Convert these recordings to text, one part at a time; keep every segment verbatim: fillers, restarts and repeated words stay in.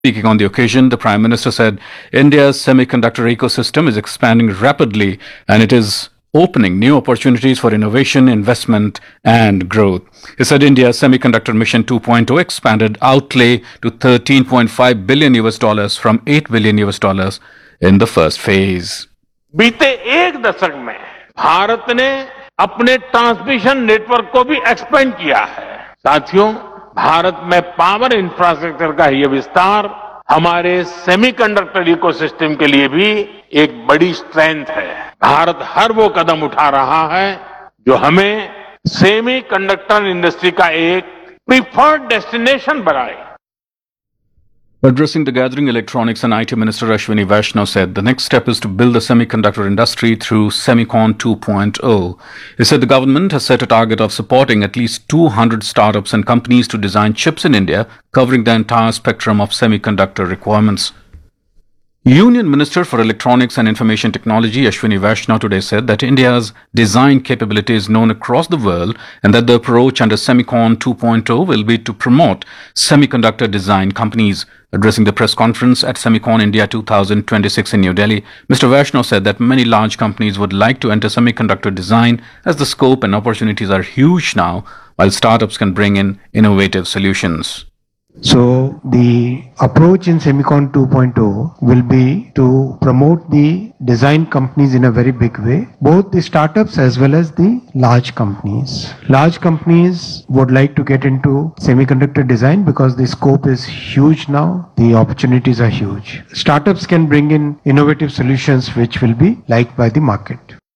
Speaking on the occasion, the Prime Minister said India's semiconductor ecosystem is expanding rapidly and it is opening new opportunities for innovation, investment, and growth. He said India's Semiconductor Mission two point oh expanded outlay to thirteen point five billion U S dollars from eight billion U S dollars in the first phase. बीते एक दशक में भारत ने अपने transmission network को भी expand किया है। साथियों, भारत में पावर इंफ्रास्ट्रक्चर का यह विस्तार हमारे सेमीकंडक्टर इकोसिस्टम के लिए भी एक बड़ी स्ट्रेंथ है। भारत हर वो कदम उठा रहा है जो हमें सेमीकंडक्टर इंडस्ट्री का एक प्रीफर्ड डेस्टिनेशन बनाए। Addressing the gathering, Electronics and I T Minister Ashwini Vaishnaw said the next step is to build the semiconductor industry through Semicon two point oh. He said the government has set a target of supporting at least two hundred startups and companies to design chips in India, covering the entire spectrum of semiconductor requirements. Union Minister for Electronics and Information Technology Ashwini Vaishnaw today said that India's design capability is known across the world and that the approach under Semicon two point oh will be to promote semiconductor design companies. Addressing the press conference at Semicon India two thousand twenty-six in New Delhi, Mister Vaishnaw said that many large companies would like to enter semiconductor design as the scope and opportunities are huge now, while startups can bring in innovative solutions. So the approach in Semicon two point oh will be to promote the design companies in a very big way, both the startups as well as the large companies. Large companies would like to get into semiconductor design because the scope is huge now, the opportunities are huge. Startups can bring in innovative solutions which will be liked by the market.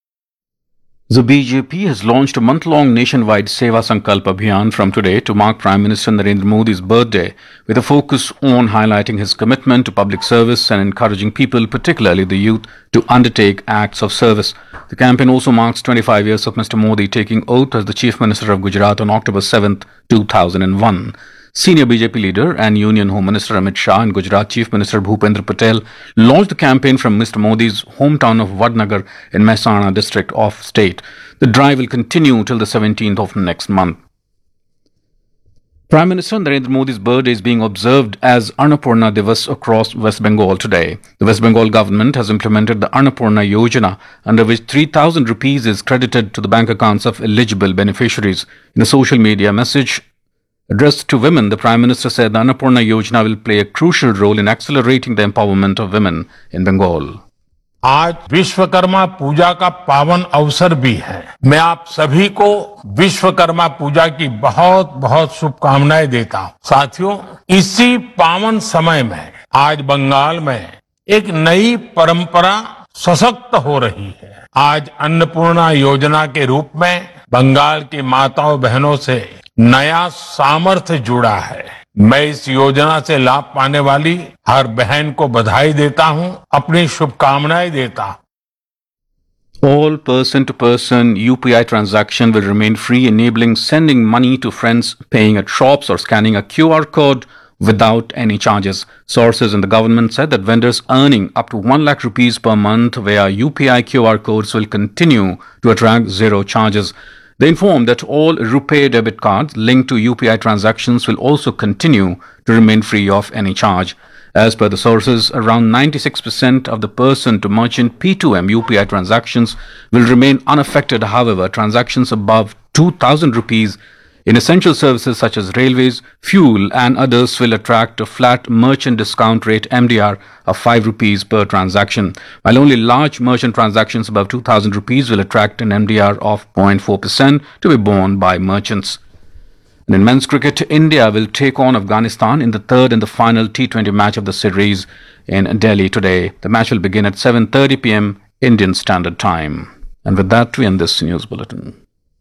The B J P has launched a month-long nationwide Seva Sankalp Abhiyan from today to mark Prime Minister Narendra Modi's birthday, with a focus on highlighting his commitment to public service and encouraging people, particularly the youth, to undertake acts of service. The campaign also marks twenty-five years of Mister Modi taking oath as the Chief Minister of Gujarat on October seventh, two thousand one. Senior B J P leader and Union Home Minister Amit Shah and Gujarat Chief Minister Bhupendra Patel launched the campaign from Mister Modi's hometown of Vadnagar in Mehsana district of state. The drive will continue till the seventeenth of next month. Prime Minister Narendra Modi's birthday is being observed as Annapurna Divas across West Bengal today. The West Bengal government has implemented the Annapurna Yojana, under which three thousand rupees is credited to the bank accounts of eligible beneficiaries. In a social media message addressed to women, the Prime Minister said the Annapurna Yojana will play a crucial role in accelerating the empowerment of women in Bengal. आज विश्वकर्मा पूजा का पावन अवसर भी है। मैं आप सभी को विश्वकर्मा पूजा की बहुत बहुत शुभकामनाएं देता हूं। साथियों, इसी पावन समय में आज बंगाल में एक नई परंपरा सशक्त हो रही है। आज अन्नपूर्णा योजना के रूप में बंगाल की माताओं बहनों से नया सामर्थ्य जुड़ा है। मैं इस योजना से लाभ पाने वाली हर बहन को बधाई देता हूं, अपनी शुभकामनाएं देता हूं। All person-to-person U P I transaction will remain free, enabling sending money to friends, paying at shops or scanning a Q R code without any charges. Sources in the government said that vendors earning up to one lakh rupees per month via U P I Q R codes will continue to attract zero charges. They informed that all RuPay debit cards linked to U P I transactions will also continue to remain free of any charge. As per the sources, around ninety-six percent of the person-to-merchant P two M U P I transactions will remain unaffected. However, transactions above two thousand rupees in essential services such as railways, fuel and others will attract a flat merchant discount rate M D R of five rupees per transaction, while only large merchant transactions above two thousand rupees will attract an M D R of zero point four percent to be borne by merchants. And in men's cricket, India will take on Afghanistan in the third and the final T twenty match of the series in Delhi today. The match will begin at seven thirty p m Indian Standard Time. And with that, we end this news bulletin.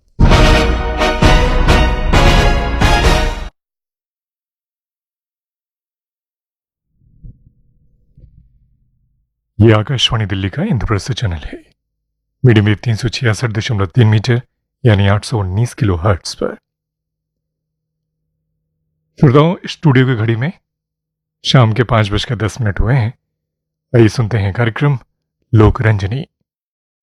ये आकाशवाणी दिल्ली का Indraprastha channel है। Medium wave तीन सौ छियासठ दशमलव तीन metre यानी आठ सौ उन्नीस किलो हर्ट्ज पर। श्रोताओं, स्टूडियो की घड़ी में शाम के पांच बजकर दस मिनट हुए हैं। आइए सुनते हैं कार्यक्रम लोक रंजनी।